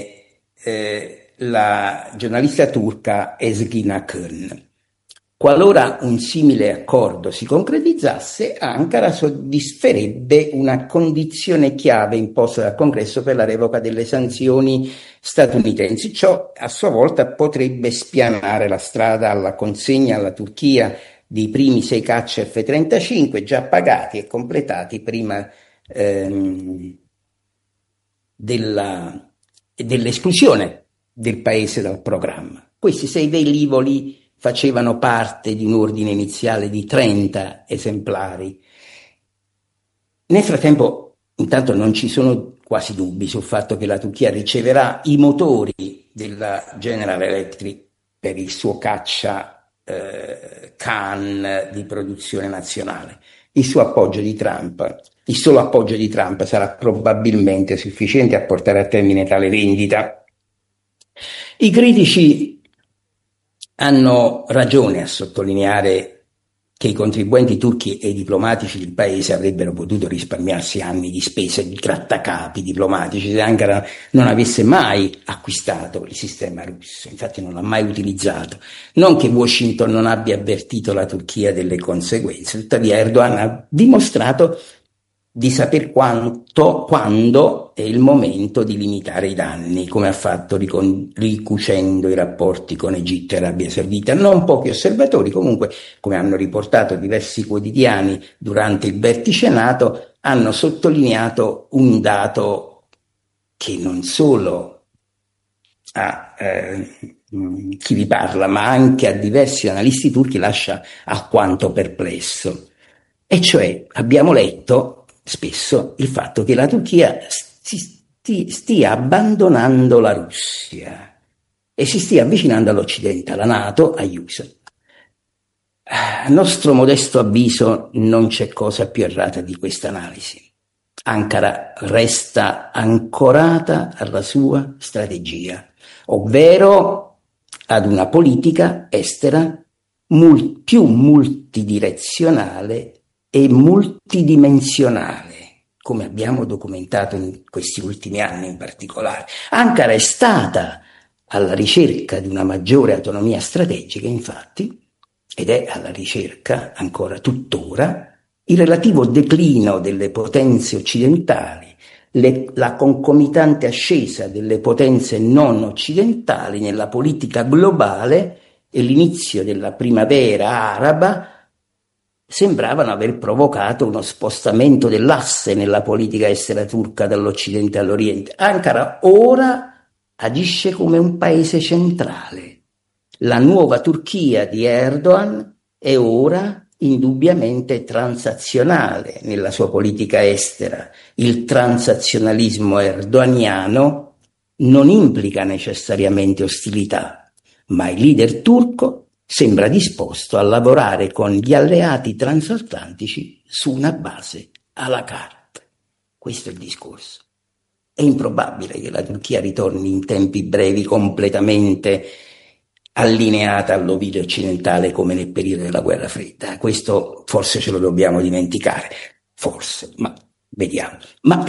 la giornalista turca Ezgi Akın. Qualora un simile accordo si concretizzasse, Ankara soddisferebbe una condizione chiave imposta dal Congresso per la revoca delle sanzioni statunitensi. Ciò a sua volta potrebbe spianare la strada alla consegna alla Turchia dei primi 6 caccia F-35 già pagati e completati prima dell'esclusione del paese dal programma. Questi 6 velivoli facevano parte di un ordine iniziale di 30 esemplari. Nel frattempo, intanto, non ci sono quasi dubbi sul fatto che la Turchia riceverà i motori della General Electric per il suo caccia Khan di produzione nazionale. Il solo appoggio di Trump sarà probabilmente sufficiente a portare a termine tale vendita. I critici hanno ragione a sottolineare che i contribuenti turchi e i diplomatici del paese avrebbero potuto risparmiarsi anni di spese di grattacapi diplomatici se Ankara non avesse mai acquistato il sistema russo, infatti non l'ha mai utilizzato. Non che Washington non abbia avvertito la Turchia delle conseguenze, tuttavia Erdogan ha dimostrato di saper quando è il momento di limitare i danni, come ha fatto ricucendo i rapporti con Egitto e Arabia Saudita. Non pochi osservatori, comunque, come hanno riportato diversi quotidiani durante il vertice NATO, hanno sottolineato un dato che non solo a chi vi parla, ma anche a diversi analisti turchi lascia alquanto perplesso. E cioè, abbiamo letto spesso il fatto che la Turchia stia abbandonando la Russia e si stia avvicinando all'Occidente, alla NATO, agli USA. A nostro modesto avviso non c'è cosa più errata di questa analisi. Ankara resta ancorata alla sua strategia, ovvero ad una politica estera più multidirezionale e multidimensionale, come abbiamo documentato in questi ultimi anni in particolare. Ankara è stata alla ricerca di una maggiore autonomia strategica, infatti, ed è alla ricerca ancora tuttora il relativo declino delle potenze occidentali, la concomitante ascesa delle potenze non occidentali nella politica globale e l'inizio della primavera araba sembravano aver provocato uno spostamento dell'asse nella politica estera turca dall'Occidente all'Oriente. Ankara ora agisce come un paese centrale. La nuova Turchia di Erdogan è ora indubbiamente transazionale nella sua politica estera. Il transazionalismo erdoganiano non implica necessariamente ostilità, ma il leader turco sembra disposto a lavorare con gli alleati transatlantici su una base à la carte. Questo è il discorso. È improbabile che la Turchia ritorni in tempi brevi completamente allineata all'Ovile occidentale come nel periodo della guerra fredda. Questo forse ce lo dobbiamo dimenticare, forse, ma vediamo. Ma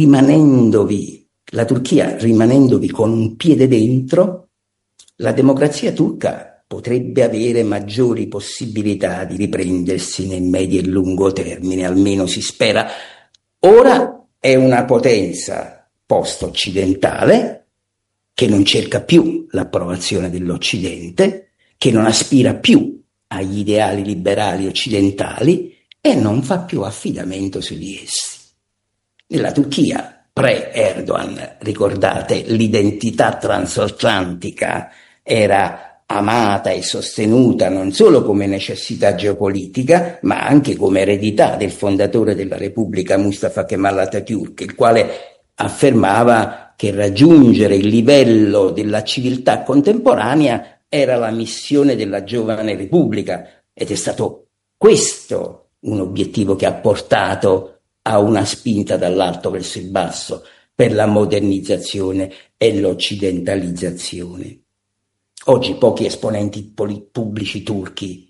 la Turchia rimanendovi con un piede dentro, la democrazia turca potrebbe avere maggiori possibilità di riprendersi nel medio e lungo termine, almeno si spera. Ora è una potenza post-occidentale che non cerca più l'approvazione dell'Occidente, che non aspira più agli ideali liberali occidentali e non fa più affidamento su di essi. Nella Turchia pre-Erdogan, ricordate, l'identità transatlantica era amata e sostenuta non solo come necessità geopolitica, ma anche come eredità del fondatore della Repubblica Mustafa Kemal Atatürk, il quale affermava che raggiungere il livello della civiltà contemporanea era la missione della giovane Repubblica, ed è stato questo un obiettivo che ha portato a una spinta dall'alto verso il basso per la modernizzazione e l'occidentalizzazione. Oggi pochi esponenti pubblici turchi,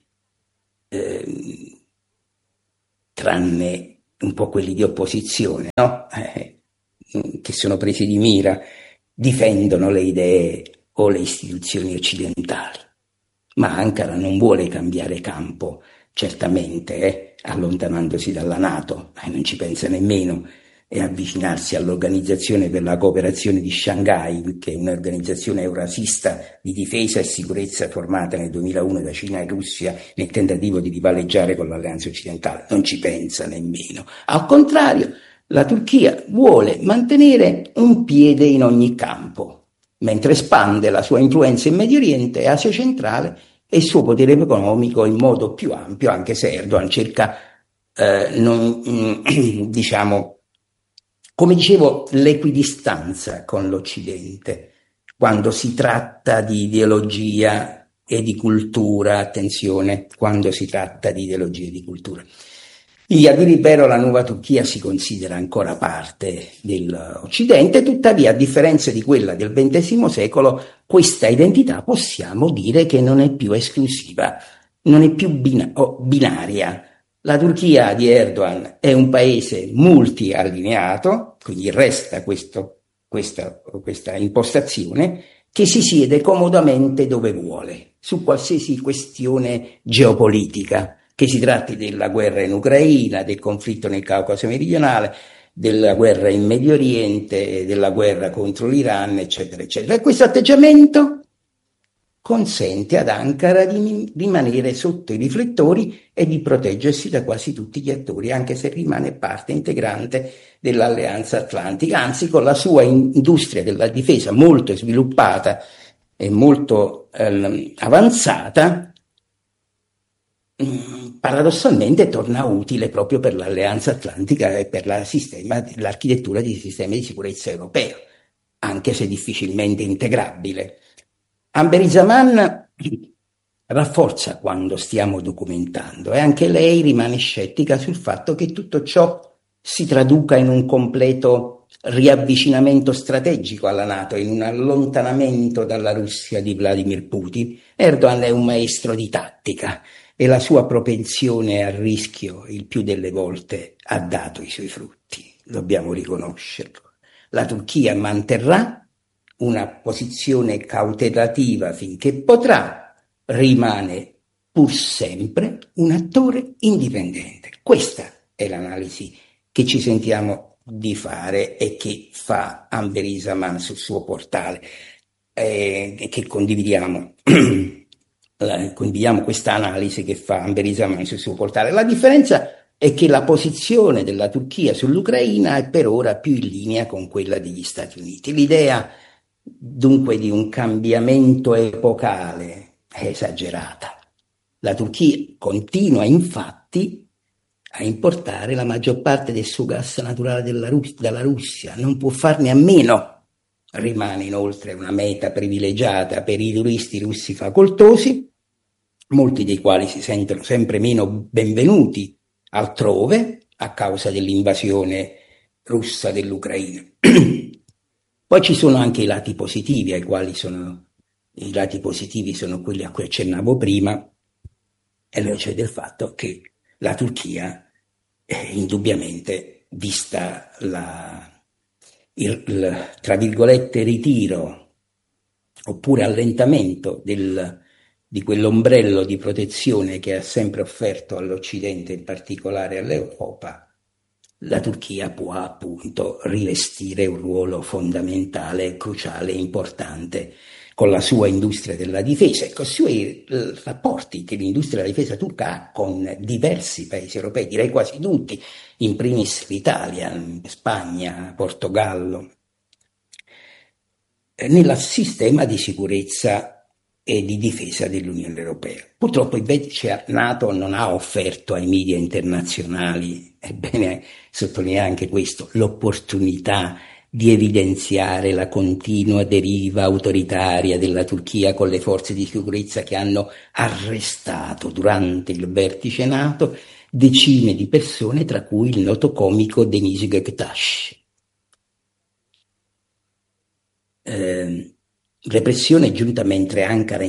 tranne un po' quelli di opposizione, no? Che sono presi di mira, difendono le idee o le istituzioni occidentali. Ma Ankara non vuole cambiare campo, certamente, allontanandosi dalla NATO, non ci pensa nemmeno, e avvicinarsi all'Organizzazione per la Cooperazione di Shanghai, che è un'organizzazione eurasista di difesa e sicurezza formata nel 2001 da Cina e Russia nel tentativo di rivaleggiare con l'alleanza occidentale. Non ci pensa nemmeno. Al contrario, la Turchia vuole mantenere un piede in ogni campo, mentre espande la sua influenza in Medio Oriente e Asia centrale e il suo potere economico in modo più ampio, anche se Erdogan cerca, come dicevo, l'equidistanza con l'Occidente quando si tratta di ideologia e di cultura. Attenzione, quando si tratta di ideologia e di cultura. A dire il vero, la nuova Turchia si considera ancora parte dell'Occidente, tuttavia, a differenza di quella del XX secolo, questa identità possiamo dire che non è più esclusiva, non è più binaria. La Turchia di Erdogan è un paese multiallineato, quindi resta questa impostazione, che si siede comodamente dove vuole, su qualsiasi questione geopolitica, che si tratti della guerra in Ucraina, del conflitto nel Caucaso meridionale, della guerra in Medio Oriente, della guerra contro l'Iran, eccetera, eccetera. E questo atteggiamento consente ad Ankara di rimanere sotto i riflettori e di proteggersi da quasi tutti gli attori, anche se rimane parte integrante dell'Alleanza Atlantica, anzi con la sua industria della difesa molto sviluppata e molto avanzata, paradossalmente torna utile proprio per l'Alleanza Atlantica e per l'architettura di sistemi di sicurezza europeo, anche se difficilmente integrabile. Amberizaman rafforza quando stiamo documentando e anche lei rimane scettica sul fatto che tutto ciò si traduca in un completo riavvicinamento strategico alla NATO, in un allontanamento dalla Russia di Vladimir Putin. Erdogan è un maestro di tattica e la sua propensione al rischio il più delle volte ha dato i suoi frutti, dobbiamo riconoscerlo. La Turchia manterrà una posizione cautelativa finché potrà, rimane pur sempre un attore indipendente. Questa è l'analisi che ci sentiamo di fare e che fa Amberizaman sul suo portale, e che condividiamo. Condividiamo questa analisi che fa Amberizaman sul suo portale. La differenza è che la posizione della Turchia sull'Ucraina è per ora più in linea con quella degli Stati Uniti. L'idea dunque di un cambiamento epocale è esagerata. La Turchia continua infatti a importare la maggior parte del suo gas naturale dalla Russia, non può farne a meno. Rimane inoltre una meta privilegiata per i turisti russi facoltosi, molti dei quali si sentono sempre meno benvenuti altrove a causa dell'invasione russa dell'Ucraina. Poi ci sono anche i lati positivi, i lati positivi sono quelli a cui accennavo prima, e cioè del fatto che la Turchia, indubbiamente, vista il tra virgolette ritiro oppure allentamento di quell'ombrello di protezione che ha sempre offerto all'Occidente, in particolare all'Europa, la Turchia può appunto rivestire un ruolo fondamentale, cruciale, importante con la sua industria della difesa e con i suoi rapporti che l'industria della difesa turca ha con diversi paesi europei, direi quasi tutti, in primis l'Italia, Spagna, Portogallo, nel sistema di sicurezza e di difesa dell'Unione Europea. Purtroppo invece NATO non ha offerto ai media internazionali, è bene sottolineare anche questo, l'opportunità di evidenziare la continua deriva autoritaria della Turchia con le forze di sicurezza che hanno arrestato durante il vertice NATO decine di persone, tra cui il noto comico Deniz Göktaş. Repressione giunta mentre Ankara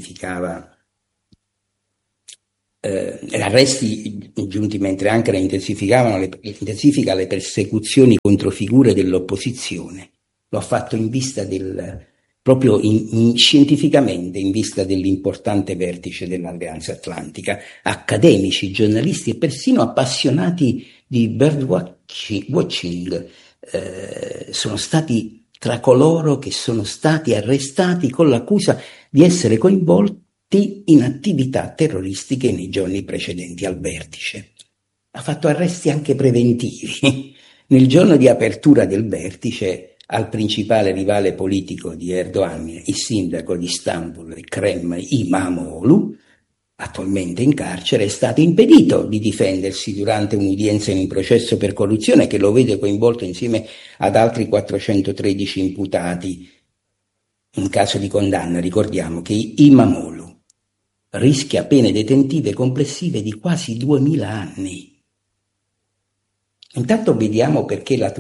arresti giunti mentre Ankara intensifica le persecuzioni contro figure dell'opposizione. Lo ha fatto in vista scientificamente in vista dell'importante vertice dell'Alleanza Atlantica. Accademici, giornalisti e persino appassionati di birdwatching sono stati tra coloro che sono stati arrestati con l'accusa di essere coinvolti in attività terroristiche nei giorni precedenti al vertice. Ha fatto arresti anche preventivi. Nel giorno di apertura del vertice, al principale rivale politico di Erdogan, il sindaco di Istanbul, Ekrem İmamoğlu, attualmente in carcere, è stato impedito di difendersi durante un'udienza in un processo per corruzione che lo vede coinvolto insieme ad altri 413 imputati. In caso di condanna, ricordiamo che İmamoğlu rischia pene detentive complessive di quasi 2000 anni. Intanto vediamo perché la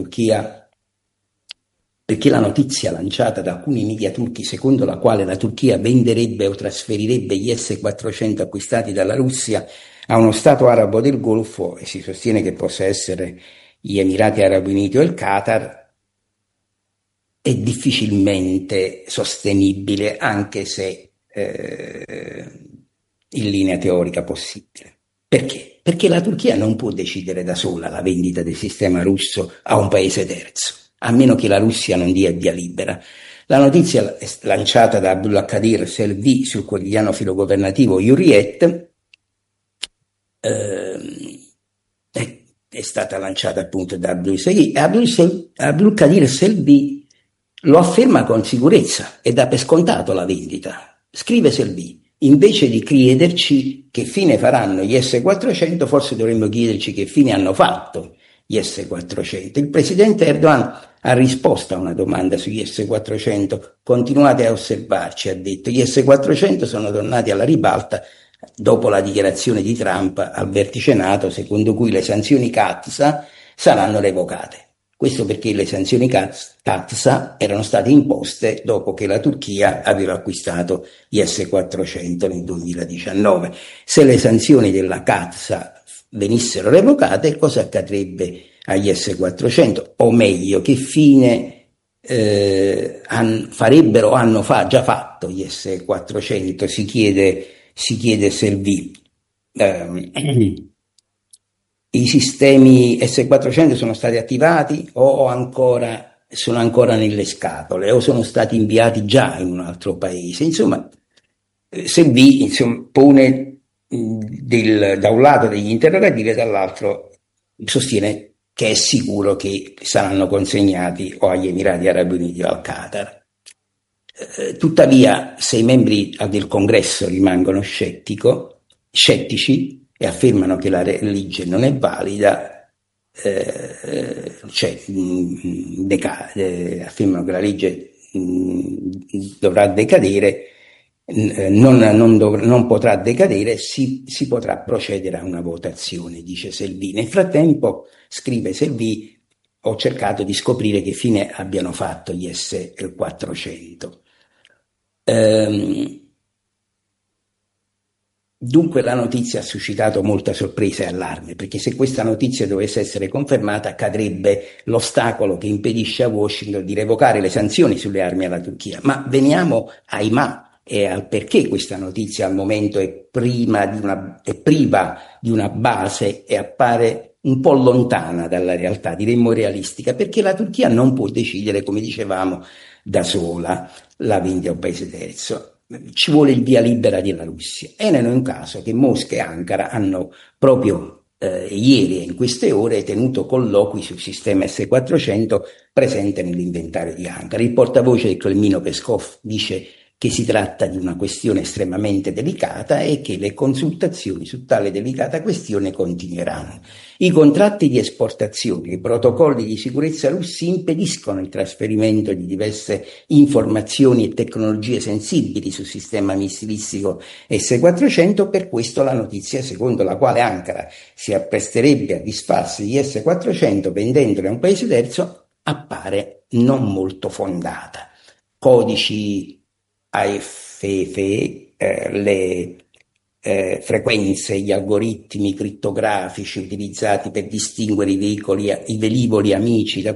notizia lanciata da alcuni media turchi secondo la quale la Turchia venderebbe o trasferirebbe gli S-400 acquistati dalla Russia a uno Stato arabo del Golfo, e si sostiene che possa essere gli Emirati Arabi Uniti o il Qatar, è difficilmente sostenibile, anche se in linea teorica possibile. Perché? Perché la Turchia non può decidere da sola la vendita del sistema russo a un paese terzo, a meno che la Russia non dia via libera. La notizia è lanciata da Abdulkadir Selvi sul quotidiano filogovernativo Hurriyet, è stata lanciata appunto da Abdulkadir Selvi lo afferma con sicurezza e dà per scontato la vendita. Scrive Selvi: invece di chiederci che fine faranno gli S-400, forse dovremmo chiederci che fine hanno fatto gli S-400. Il presidente Erdogan ha risposto a una domanda sugli S-400. Continuate a osservarci, ha detto. Gli S-400 sono tornati alla ribalta dopo la dichiarazione di Trump al vertice NATO, secondo cui le sanzioni CATSA saranno revocate. Questo perché le sanzioni CATSA erano state imposte dopo che la Turchia aveva acquistato gli S-400 nel 2019. Se le sanzioni della CATSA venissero revocate, cosa accadrebbe agli S-400? O meglio, che fine farebbero o hanno già fatto gli S-400? Si chiede Selvi. I sistemi S-400 sono stati attivati o sono ancora nelle scatole o sono stati inviati già in un altro paese? Insomma, Selvi pone da un lato degli interrogativi e dall'altro sostiene che è sicuro che saranno consegnati o agli Emirati Arabi Uniti o al Qatar. Tuttavia, se i membri del Congresso rimangono scettici e affermano che la legge non è valida, affermano che la legge dovrà decadere, non potrà decadere, si potrà procedere a una votazione, dice Selvi. Nel frattempo, scrive Selvi, ho cercato di scoprire che fine abbiano fatto gli S-400. Dunque la notizia ha suscitato molta sorpresa e allarme, perché se questa notizia dovesse essere confermata accadrebbe l'ostacolo che impedisce a Washington di revocare le sanzioni sulle armi alla Turchia. Ma veniamo ai ma e al perché questa notizia al momento è priva di una base e appare un po' lontana dalla realtà, diremmo realistica, perché la Turchia non può decidere, come dicevamo, da sola la vendita a un paese terzo. Ci vuole il via libera della Russia, e non è un caso che Mosca e Ankara hanno proprio ieri e in queste ore tenuto colloqui sul sistema S-400 presente nell'inventario di Ankara. Il portavoce del Cremlino Peskov dice che si tratta di una questione estremamente delicata e che le consultazioni su tale delicata questione continueranno. I contratti di esportazione e i protocolli di sicurezza russi impediscono il trasferimento di diverse informazioni e tecnologie sensibili sul sistema missilistico S-400, per questo la notizia secondo la quale Ankara si appresterebbe a disfarsi di S-400 vendendole a un paese terzo appare non molto fondata. Codici AFF, le frequenze, gli algoritmi crittografici utilizzati per distinguere i velivoli amici da